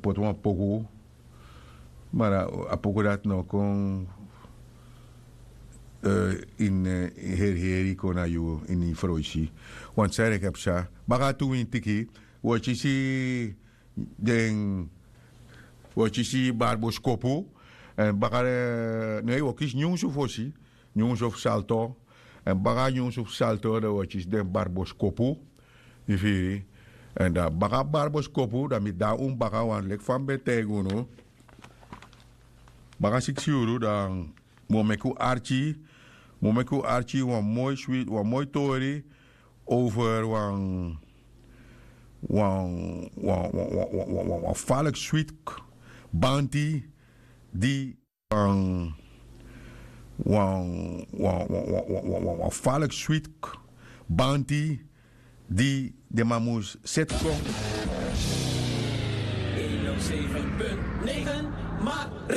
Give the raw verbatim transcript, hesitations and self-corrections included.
pot wan pogo. Maar a pogo dat no kon uh, in uh, herheri kon ayu in die vrootje. Want zij ik heb sa. Baga tu in tiki. Wat je zie den wat je zie barbos kopo. En baga nee wat is nieuws of osi. Nieuws of salto. En baga nieuws of salto dat wat is den barbos kopo. Die en dat baga barbos kopo dat met daar um baga wan lek van betego no. Baga six euro dan momeku archie momeku archie wan mooi sweet wan mooi tori over wan wan wan wan wan wan wan valk sweet bounty die wan wan wan wan wan wan valk sweet bounty die de mamoes zet kon honderdzeven punt negen maar